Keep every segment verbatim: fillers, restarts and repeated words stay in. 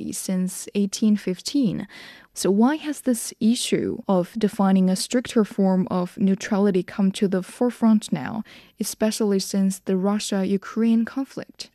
neutrality since eighteen fifteen. So why has this issue of defining a stricter form of neutrality come to the forefront now, especially since the Russia-Ukraine conflict?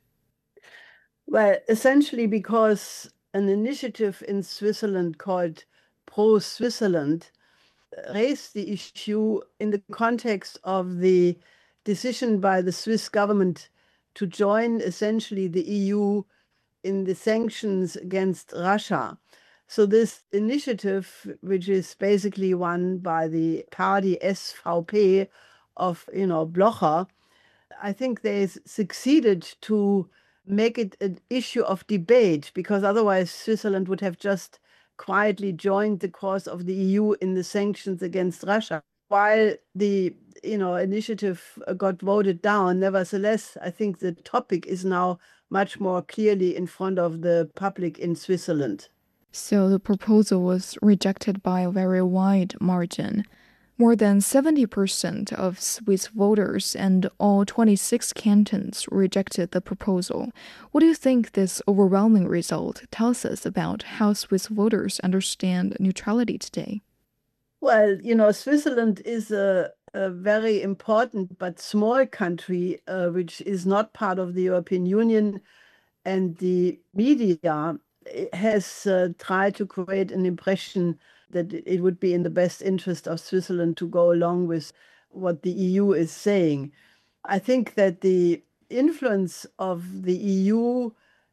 Well, essentially because an initiative in Switzerland called Pro Switzerland raised the issue in the context of the decision by the Swiss government to join essentially the E U in the sanctions against Russia. So this initiative, which is basically won by the party S V P of, you know, Blocher, I think they succeeded to make it an issue of debate, because otherwise Switzerland would have just quietly joined the cause of the E U in the sanctions against Russia. While the you know initiative got voted down, nevertheless, I think the topic is now much more clearly in front of the public in Switzerland. So the proposal was rejected by a very wide margin. More than seventy percent of Swiss voters and all twenty-six cantons rejected the proposal. What do you think this overwhelming result tells us about how Swiss voters understand neutrality today? Well, you know, Switzerland is a, a very important but small country, uh, which is not part of the European Union, and the media has uh, tried to create an impression that it would be in the best interest of Switzerland to go along with what the E U is saying. I think that the influence of the E U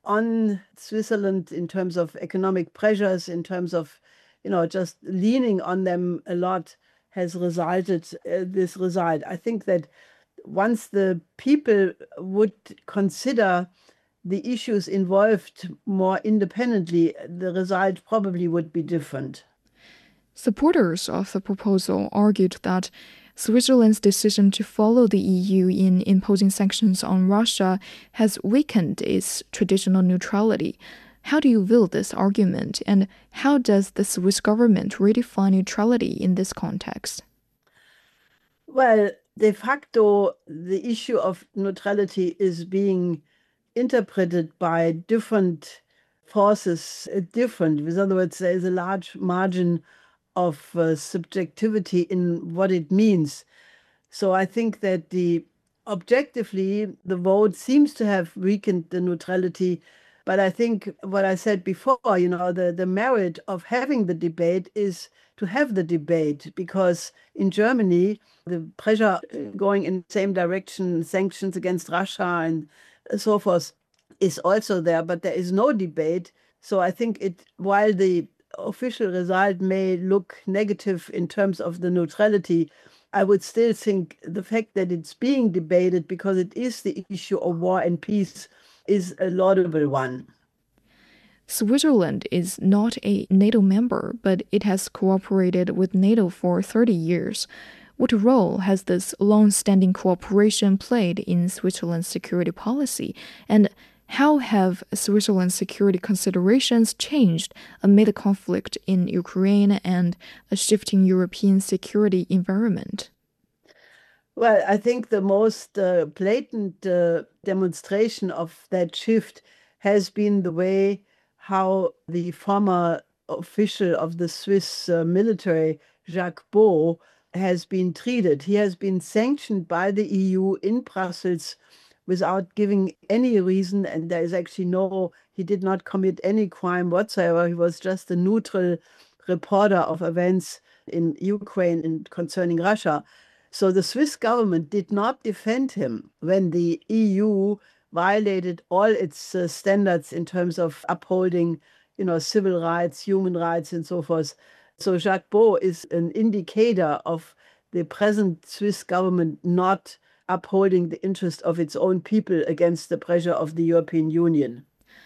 on Switzerland in terms of economic pressures, in terms of, you know, just leaning on them a lot, has resulted uh, this result. I think that once the people would consider the issues involved more independently, the result probably would be different. Supporters of the proposal argued that Switzerland's decision to follow the E U in imposing sanctions on Russia has weakened its traditional neutrality. How do you view this argument, and how does the Swiss government redefine neutrality in this context? Well, de facto, the issue of neutrality is being interpreted by different forces uh, different. In other words, there is a large margin of uh, subjectivity in what it means. So I think that the objectively, the vote seems to have weakened the neutrality. But I think what I said before, you know, the, the merit of having the debate is to have the debate, because in Germany, the pressure going in the same direction, sanctions against Russia and so forth, is also there, but there is no debate. So I think it, while the official result may look negative in terms of the neutrality, I would still think the fact that it's being debated, because it is the issue of war and peace, is a laudable one. Switzerland is not a NATO member, but it has cooperated with NATO for thirty years. What role has this long-standing cooperation played in Switzerland's security policy, and how have Switzerland's security considerations changed amid the conflict in Ukraine and a shifting European security environment? Well, I think the most uh, blatant uh, demonstration of that shift has been the way how the former official of the Swiss uh, military, Jacques Beau, has been treated. He has been sanctioned by the E U in Brussels without giving any reason, and there is actually no, he did not commit any crime whatsoever. He was just a neutral reporter of events in Ukraine and concerning Russia. So the Swiss government did not defend him when the E U violated all its uh, standards in terms of upholding, you know, civil rights, human rights, and so forth. So Jacques Beau is an indicator of the present Swiss government not upholding the interest of its own people against the pressure of the European Union.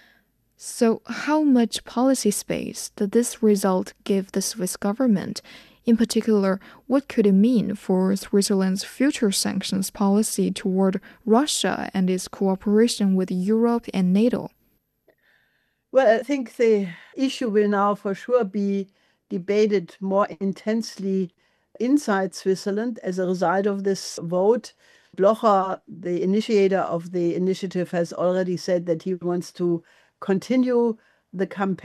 So how much policy space did this result give the Swiss government? In particular, what could it mean for Switzerland's future sanctions policy toward Russia and its cooperation with Europe and NATO? Well, I think the issue will now for sure be debated more intensely inside Switzerland as a result of this vote. Blocher, the initiator of the initiative, has already said that he wants to continue the campaign